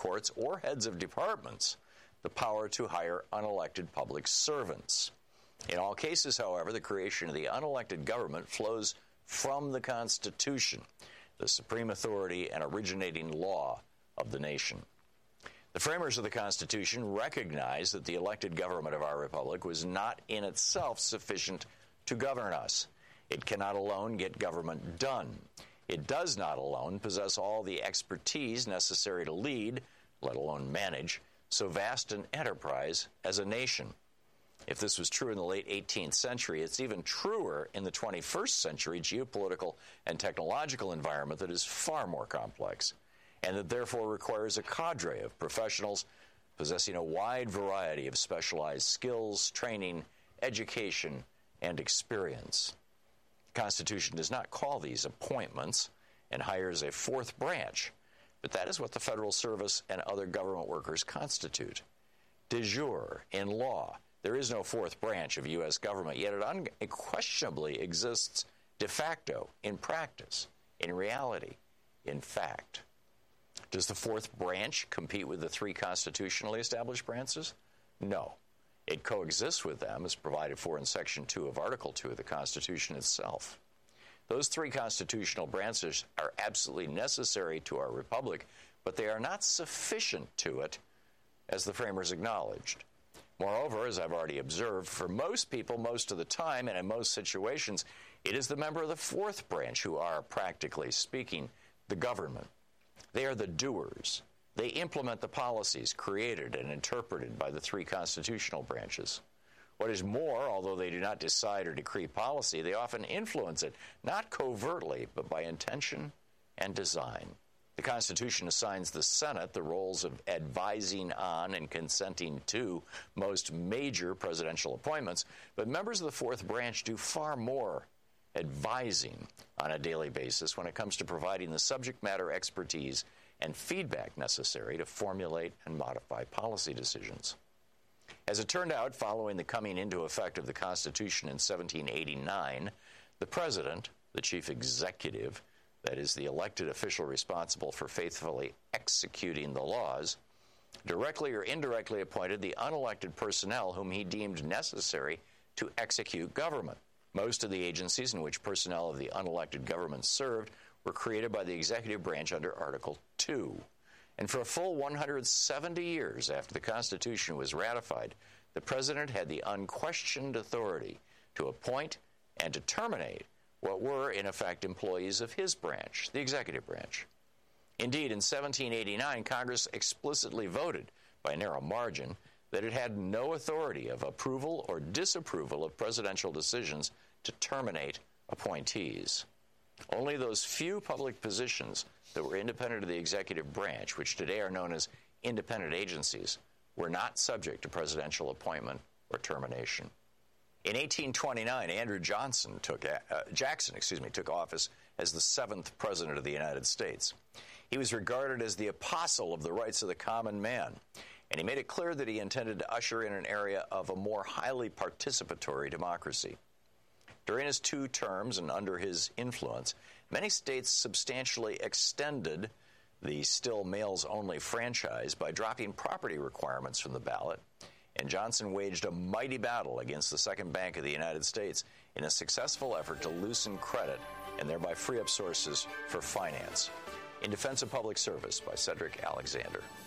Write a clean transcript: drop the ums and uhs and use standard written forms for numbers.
courts or heads of departments the power to hire unelected public servants. In all cases, however, the creation of the unelected government flows from the Constitution, the supreme authority and originating law of the nation. The framers of the Constitution recognized that the elected government of our republic was not in itself sufficient to govern us. It cannot alone get government done. It does not alone possess all the expertise necessary to lead, let alone manage, so vast an enterprise as a nation. If this was true in the late 18th century, it's even truer in the 21st century geopolitical and technological environment that is far more complex, and that therefore requires a cadre of professionals possessing a wide variety of specialized skills, training, education, and experience. The Constitution does not call these appointments and hires a fourth branch, but that is what the federal service and other government workers constitute. De jure, in law, there is no fourth branch of U.S. government, yet it unquestionably exists de facto, in practice, in reality, in fact. Does the fourth branch compete with the three constitutionally established branches? No. It coexists with them as provided for in Section 2 of Article 2 of the Constitution itself. Those three constitutional branches are absolutely necessary to our republic, but they are not sufficient to it, as the framers acknowledged. Moreover, as I've already observed, for most people, most of the time, and in most situations, it is the member of the fourth branch who are, practically speaking, the government. They are the doers. They implement the policies created and interpreted by the three constitutional branches. What is more, although they do not decide or decree policy, they often influence it, not covertly, but by intention and design. The Constitution assigns the Senate the roles of advising on and consenting to most major presidential appointments, but members of the fourth branch do far more advising on a daily basis when it comes to providing the subject matter expertise and feedback necessary to formulate and modify policy decisions. As it turned out, following the coming into effect of the Constitution in 1789, the President, the chief executive, that is, the elected official responsible for faithfully executing the laws, directly or indirectly appointed the unelected personnel whom he deemed necessary to execute government. Most of the agencies in which personnel of the unelected government served were created by the executive branch under Article 2. And for a full 170 years after the Constitution was ratified, the President had the unquestioned authority to appoint and to terminate what were, in effect, employees of his branch, the executive branch. Indeed, in 1789, Congress explicitly voted, by a narrow margin, that it had no authority of approval or disapproval of presidential decisions to terminate appointees. Only those few public positions that were independent of the executive branch, which today are known as independent agencies, were not subject to presidential appointment or termination. In 1829, Andrew Jackson took office as the seventh president of the United States. He was regarded as the apostle of the rights of the common man, and he made it clear that he intended to usher in an area of a more highly participatory democracy. During his 2 terms and under his influence, many states substantially extended the still males-only franchise by dropping property requirements from the ballot, and Johnson waged a mighty battle against the Second Bank of the United States in a successful effort to loosen credit and thereby free up sources for finance. In Defense of Public Service by Cedric Alexander.